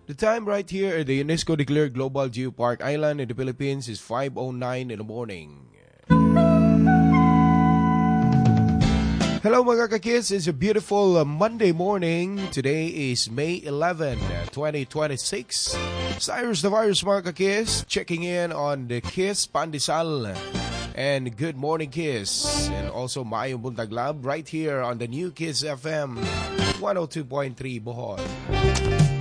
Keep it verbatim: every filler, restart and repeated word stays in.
The time right here at the UNESCO declared Global Geopark Island in the Philippines is five oh nine in the morning. Hello mga kakis, it's a beautiful uh, Monday morning. Today is May eleventh, twenty twenty-six. Cyrus the Virus mga kakis, checking in on the Kiss Pandesal. And good morning Kiss. And also Maayong Buntag Lab right here on the new Kiss F M one oh two point three Bohol.